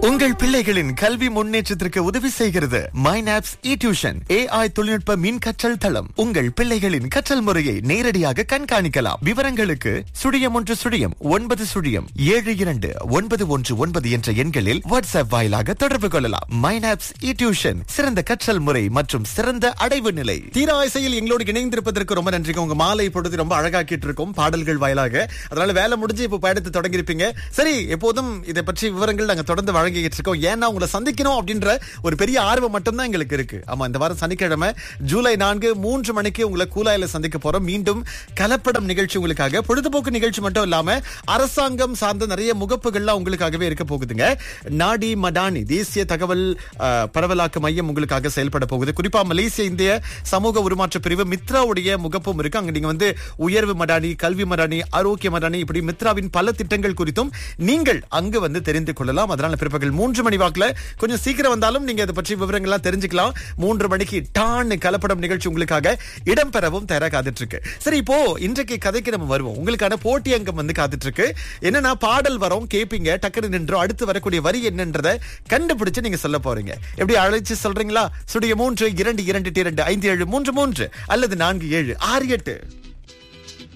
உங்கள் பிள்ளைகளின் கல்வி முன்னேற்றத்திற்கு உதவி செய்கிறது மைனாப்ஸ் டியூஷன் AI தொழில்நுட்ப மின் கற்றல் தளம். உங்கள் பிள்ளைகளின் கற்றல் முறையை நேரடியாக கண்காணிக்கலாம். விவரங்களுக்கு *1 என்ற எண்களில் வாட்ஸ்அப் வாயிலாக தொடர்பு கொள்ளலாம். மைனாப்ஸ் டியூஷன் சிறந்த கற்றல் முறை மற்றும் சிறந்த அடைவு நிலை. தீரா இசையில் எங்களோடு இணைந்திருப்பதற்கு ரொம்ப நன்றி. உங்க மாலை பொழுது ரொம்ப அழகாக்கிட்டு இருக்கோம் பாடல்கள் வாயிலாக. அதனால வேலை முடிஞ்சு இப்ப பயணத்தை தொடங்கியிருப்பீங்க. சரி, எப்போதும் இதை பற்றி விவரங்கள் நாங்க தொடர்ந்து வழங்கிட்டு இருக்கோம். ஏன்னா உங்களை சந்திக்கணும் அப்படின்ற ஒரு பெரிய ஆர்வம் மட்டும்தான் எங்களுக்கு இருக்கு. ஆமா, இந்த வாரம் சனிக்கிழமை ஜூலை 4 3 மணிக்கு உங்களை கூலாயில சந்திக்க போறோம். மீண்டும் கலப்படம் நிகழ்ச்சி உங்களுக்காக. பொழுதுபோக்கு நிகழ்ச்சி மட்டும் இல்லாம அரசாங்கம் சார்ந்த நிறைய முகப்புகள்லாம் உங்களுக்காகவே இருக்க போகுதுங்க. நாடி மடானி தேசிய தகவல் பரவலாக்க மையம் உங்களுக்காக செயல்பட போகுது. குறிப்பா மலேசிய இந்திய சமூக உருமாற்ற பிரிவு மித்ராவுடைய முகப்பும் இருக்கு. அங்க நீங்க உயர்வு மடானி, கல்வி மடானி, ஆரோக்கிய மடானி, இப்படி மித்ராவின் பல திட்டங்கள் குறித்தும் நீங்கள் அங்கு தெரிந்து கொள்ளலாம். அதனால பிற்பகல் 3 மணி வாக்குல கொஞ்சம் சீக்கிரம் வந்தாலும் நீங்க அதை பற்றி விவரங்கள்லாம் தெரிஞ்சுக்கலாம். 3 மணிக்கு டான் கலப்படம் நிகழ்ச்சி உங்களுக்காக இடம்பெறவும் தயாரா காத்துட்டு இருக்கு. சரி, இப்போ இன்றைக்கு கதைக்கு நம்ம வருவோம். உங்களுக்கான போட்டி அங்கம் காத்துட்டு இருக்கு. என்னன்னா, பாடல் வரும், கேப்பீங்க, டக்குனு நின்றோம். அடுத்து வரக்கூடிய வரி என்னன்றதை கண்டுபிடிச்சு நீங்க சொல்ல போறீங்க. எப்படி அழைச்சு சொல்றீங்களா? *3 2 2 2 5 7 3 3 அல்லது 4 7 6 8.